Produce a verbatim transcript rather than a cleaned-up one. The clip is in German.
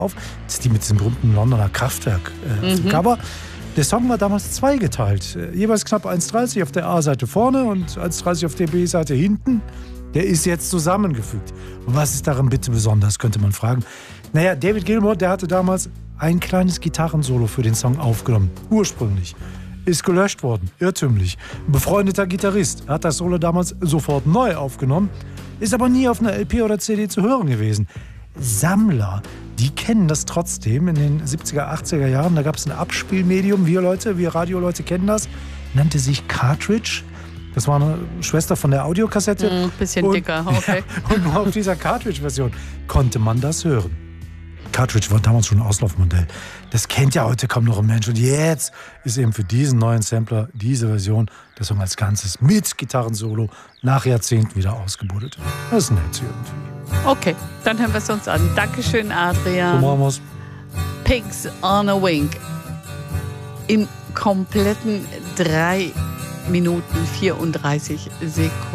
auf. Das ist die mit diesem berühmten Londoner Kraftwerk äh, mhm. auf dem Cover. Der Song war damals zweigeteilt. Äh, jeweils knapp eins dreißig auf der A-Seite vorne und eins dreißig auf der B-Seite hinten. Der ist jetzt zusammengefügt. Und was ist daran bitte besonders, könnte man fragen. Naja, David Gilmour, der hatte damals ein kleines Gitarrensolo für den Song aufgenommen. Ursprünglich. Ist gelöscht worden. Irrtümlich. Ein befreundeter Gitarrist hat das Solo damals sofort neu aufgenommen. Ist aber nie auf einer L P oder C D zu hören gewesen. Sammler, die kennen das trotzdem. In den siebziger, achtziger Jahren, da gab es ein Abspielmedium. Wir Leute, wir Radioleute kennen das. Nannte sich Cartridge. Das war eine Schwester von der Audiokassette. Ein mm, bisschen und, dicker, okay. Ja, und nur auf dieser Cartridge-Version konnte man das hören. Cartridge war damals schon ein Auslaufmodell. Das kennt ja heute kaum noch ein Mensch. Und jetzt ist eben für diesen neuen Sampler diese Version der Song als Ganzes mit Gitarrensolo nach Jahrzehnten wieder ausgebuddelt. Das ist nett irgendwie. Okay, dann hören wir es uns an. Dankeschön, Adrian. So machen wir's. Pigs on a Wing. Im kompletten drei Minuten vierunddreißig Sekunden.